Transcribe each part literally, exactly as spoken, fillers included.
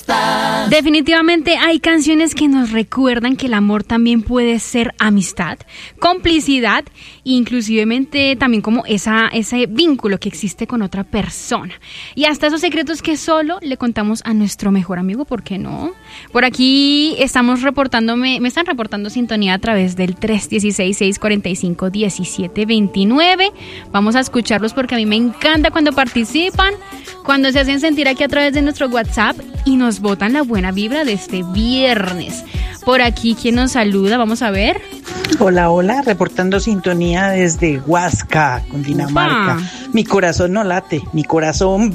amistad. Definitivamente hay canciones que nos recuerdan que el amor también puede ser amistad, complicidad e inclusivemente también como esa, ese vínculo que existe con otra persona. Y hasta esos secretos que solo le contamos a nuestro mejor amigo, ¿por qué no? Por aquí estamos reportándome, me están reportando sintonía a través del tres uno seis, seis cuatro cinco, uno siete dos nueve. Vamos a escucharlos porque a mí me encanta cuando participan, cuando se hacen sentir aquí a través de nuestro WhatsApp y nos botan la buena vibra de este viernes. Por aquí, ¿quién nos saluda? Vamos a ver. Hola, hola, reportando sintonía desde Huasca, Cundinamarca. Upa. Mi corazón no late, mi corazón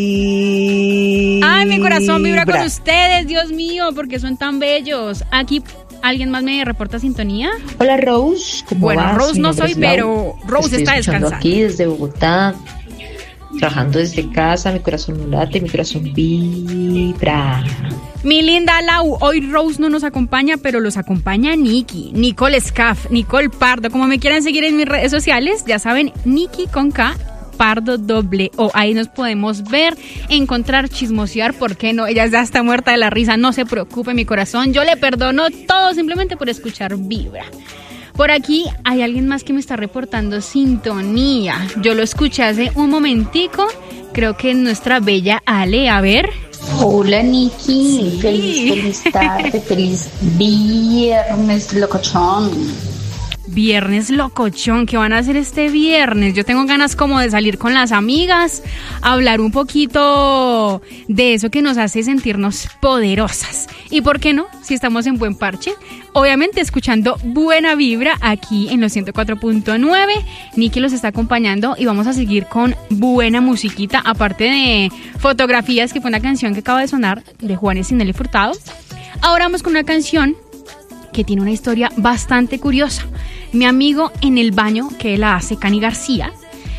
vibra. Ay, mi corazón vibra con ustedes, Dios mío, porque son tan bellos. Aquí, ¿alguien más me reporta sintonía? Hola, Rose. ¿Cómo bueno, vas? Rose no soy, pero Rose Estoy está descansando. Aquí desde Bogotá, trabajando desde casa, mi corazón no late, mi corazón vibra. Mi linda Lau, hoy Rose no nos acompaña, pero los acompaña Nikki, Nicole Scaff, Nicole Pardo. Como me quieran seguir en mis redes sociales, ya saben, Nikki con K, Pardo doble O. Ahí nos podemos ver, encontrar, chismosear, ¿por qué no? Ella ya está muerta de la risa, no se preocupe, mi corazón. Yo le perdono todo simplemente por escuchar Vibra. Por aquí hay alguien más que me está reportando sintonía. Yo lo escuché hace un momentico, creo que nuestra bella Ale, a ver. Hola, Nikki, sí. feliz, feliz tarde, feliz viernes locochón. Viernes locochón, ¿qué van a hacer este viernes? Yo tengo ganas como de salir con las amigas, hablar un poquito de eso que nos hace sentirnos poderosas. ¿Y por qué no? Si estamos en buen parche, obviamente escuchando buena vibra aquí en los ciento cuatro punto nueve. Nikki los está acompañando y vamos a seguir con buena musiquita, aparte de Fotografías, que fue una canción que acaba de sonar de Juanes y Nelly Furtado. Ahora vamos con una canción que tiene una historia bastante curiosa. Mi amigo en el baño, que la hace Cani García,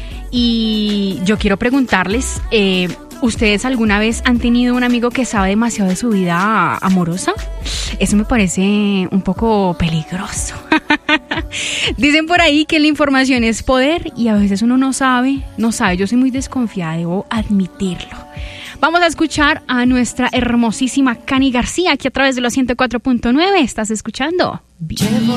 y yo quiero preguntarles, eh, ¿ustedes alguna vez han tenido un amigo que sabe demasiado de su vida amorosa? Eso me parece un poco peligroso. Dicen por ahí que la información es poder y a veces uno no sabe, no sabe. Yo soy muy desconfiada, debo admitirlo. Vamos a escuchar a nuestra hermosísima Cani García aquí a través de los ciento cuatro punto nueve. ¿Estás escuchando? Bien.